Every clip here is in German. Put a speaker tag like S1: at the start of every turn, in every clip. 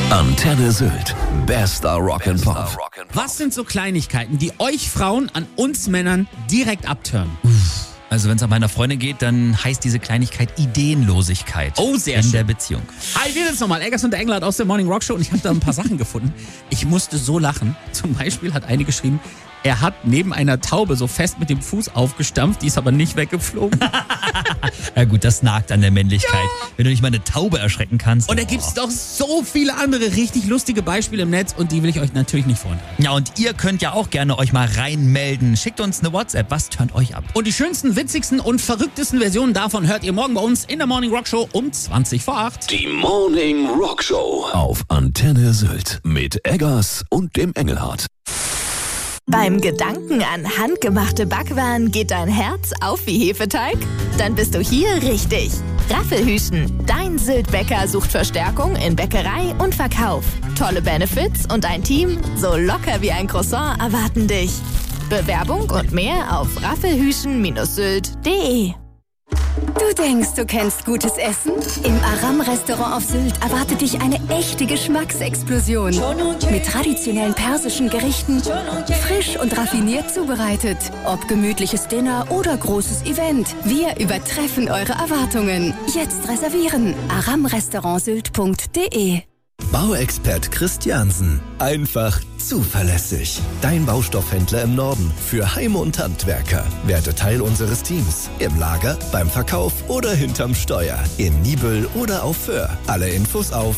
S1: Antenne Sylt. Bester Rock'n'Pop.
S2: Was sind so Kleinigkeiten, die euch Frauen an uns Männern direkt abtören?
S3: Also wenn es an meiner Freundin geht, dann heißt diese Kleinigkeit Ideenlosigkeit.
S2: Oh, sehr
S3: in
S2: schön.
S3: der Beziehung.
S2: Hi, wir sind's nochmal. Eggers und der Englert aus der Morning Rock Show und ich habe da ein paar Sachen gefunden. Ich musste so lachen. Zum Beispiel hat eine geschrieben, er hat neben einer Taube so fest mit dem Fuß aufgestampft, die ist aber nicht weggeflogen.
S3: Ja gut, das nagt an der Männlichkeit. Ja. Wenn du nicht mal eine Taube erschrecken kannst.
S2: Und da gibt's doch so viele andere richtig lustige Beispiele im Netz und die will ich euch natürlich nicht vorenthalten.
S3: Ja, und ihr könnt ja auch gerne euch mal reinmelden. Schickt uns eine WhatsApp. Was turnt euch ab?
S2: Und die schönsten, witzigsten und verrücktesten Versionen davon hört ihr morgen bei uns in der Morning Rock Show um 20:08.
S1: Die Morning Rock Show auf Antenne Sylt mit Eggers und dem Engelhard.
S4: Beim Gedanken an handgemachte Backwaren geht dein Herz auf wie Hefeteig? Dann bist du hier richtig. Raffelhüschen, dein Sylt-Bäcker sucht Verstärkung in Bäckerei und Verkauf. Tolle Benefits und ein Team so locker wie ein Croissant erwarten dich. Bewerbung und mehr auf raffelhüschen-sylt.de.
S5: Du denkst, du kennst gutes Essen? Im Aram-Restaurant auf Sylt erwartet dich eine echte Geschmacksexplosion. Mit traditionellen persischen Gerichten, frisch und raffiniert zubereitet. Ob gemütliches Dinner oder großes Event, wir übertreffen eure Erwartungen. Jetzt reservieren. aramrestaurantsylt.de.
S6: Bauexpert Christiansen. Einfach zuverlässig. Dein Baustoffhändler im Norden für Heim- und Handwerker. Werde Teil unseres Teams. Im Lager, beim Verkauf oder hinterm Steuer. In Nibel oder auf Föhr. Alle Infos auf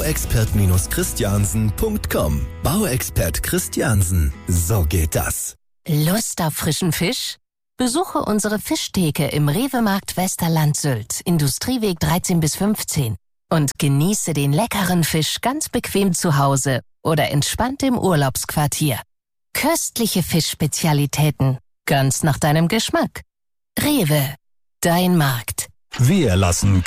S6: bauexpert-christiansen.com. Bauexpert Christiansen. So geht das.
S7: Lust auf frischen Fisch? Besuche unsere Fischtheke im Rewe-Markt Westerland Sylt, Industrieweg 13 bis 15. Und genieße den leckeren Fisch ganz bequem zu Hause oder entspannt im Urlaubsquartier. Köstliche Fischspezialitäten, ganz nach deinem Geschmack. Rewe, dein Markt.
S8: Wir lassen